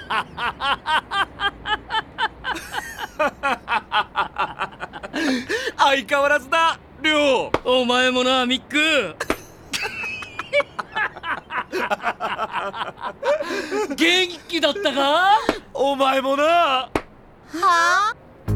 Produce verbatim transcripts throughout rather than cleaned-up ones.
相変わらずだ、りょう。 お前もな、ミック。元気だったか？ お前もな。 はあ？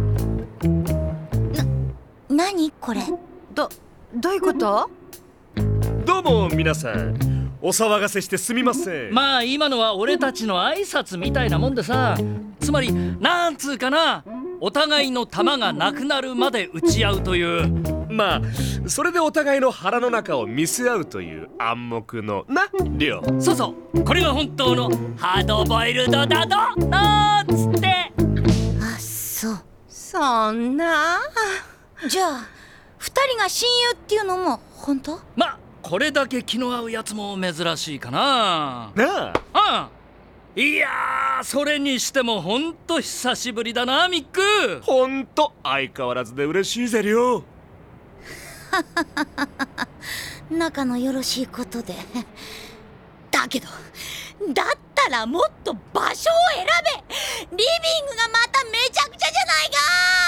な、なにこれ？ ど、どういうこと？ どうも皆さん、お騒がせしてすみません。 まあ今のは俺たちの挨拶みたいなもんでさ、つまりなんつうかな、お互いの弾がなくなるまで撃ち合うという。 まあそれでお互いの腹の中を見せ合うという暗黙のな、りょう。 そうそう、これが本当のハードボイルドだとなんつって。 あ、そう。 そんな。 じゃあ二人が親友っていうのも本当？ まあこれだけ気の合うやつも珍しいかな。 なああ、いやー、それにしてもほんと久しぶりだな、ミック。 ほんと相変わらずで嬉しいぜ、りょう。 仲のよろしいことで。だけどだったらもっと場所を選べ。リビングがまためちゃくちゃじゃないか。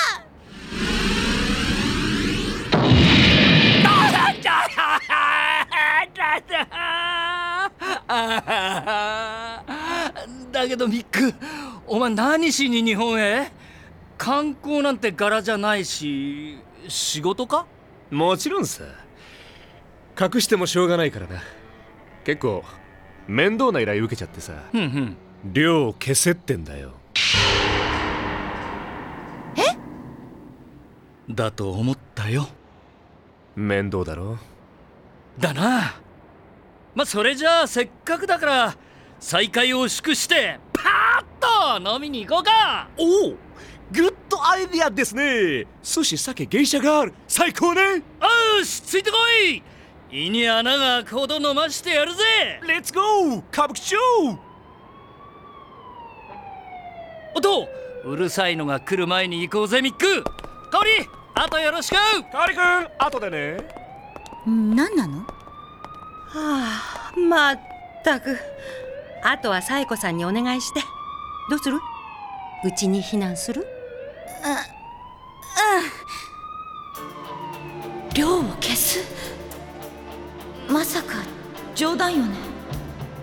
だけどミック、お前何しに日本へ？観光なんて柄じゃないし、仕事か？ もちろんさ。隠してもしょうがないからな。結構面倒な依頼受けちゃってさ。 ふんふん。 量を消せってんだよ。 え？ だと思ったよ。 面倒だろ。 だな。まあそれじゃあせっかくだから再会を祝してパーッと飲みに行こうか。 おお、グッドアイディアですね。寿司、酒、芸者がある。最高ね。 よし、ついてこい。胃に穴が開くほど飲ましてやるぜ。 レッツゴー歌舞伎町。 おと、うるさいのが来る前に行こうぜ、ミック。香織、あとよろしく。 カーリ君、後でね。 何なの？ はあ、まったく。あとはサイコさんにお願いして。どうする？うちに避難する？ あ、うん。量を消す？まさか冗談よね？